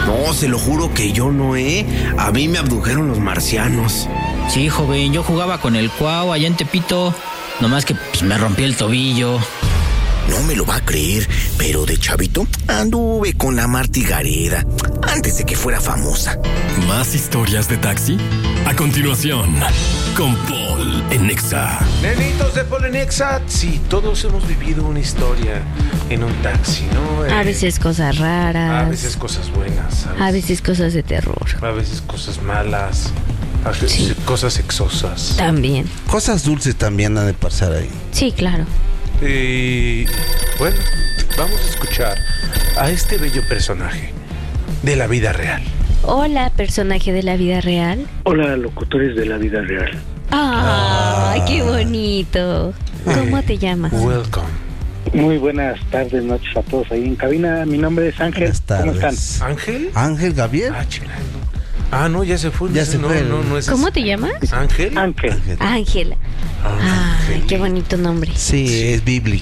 No, se lo juro que yo no, A mí me abdujeron los marcianos. Sí, joven, yo jugaba con el Cuau allá en Tepito, nomás que pues, me rompí el tobillo. No me lo va a creer, pero de chavito anduve con la Marty Gareda antes de que fuera famosa. ¿Más historias de taxi? A continuación, con Paul en Nexa. Nenitos de Paul en Nexa, sí, todos hemos vivido una historia en un taxi, ¿no? A veces cosas raras. A veces cosas buenas. A veces cosas de terror. A veces cosas malas. A veces cosas sexosas. También. Cosas dulces también han de pasar ahí. Sí, claro. Y bueno, vamos a escuchar a este bello personaje de la vida real. Hola, personaje de la vida real. Hola, locutores de la vida real. ¡Ay, qué bonito! ¿Cómo te llamas? Welcome. Muy buenas tardes, noches a todos ahí en cabina. Mi nombre es Ángel. Buenas ¿Cómo están? tardes. ¿Ángel? ¿Ángel Gabriel? Ah, chingado. Ah, no, ya se fue. Ya se fue. No es ¿Cómo ese. te llamas? ¿Ángel? Ángel. Ángel. Ay, qué bonito nombre. Sí, es bíblico.